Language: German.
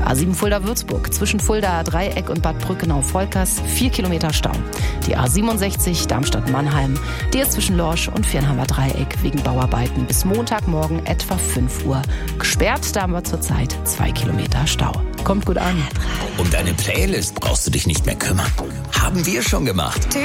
A7 Fulda-Würzburg zwischen Fulda Dreieck und Bad Brückenau-Volkers 4 Kilometer Stau. Die A67 Darmstadt-Mannheim, die ist zwischen Lorsch und Viernheimer Dreieck wegen Bauarbeiten bis Montagmorgen etwa 5 Uhr gesperrt. Da haben wir zurzeit 2 Kilometer Stau. Kommt gut an. Um deine Playlist brauchst du dich nicht mehr kümmern. Haben wir schon gemacht.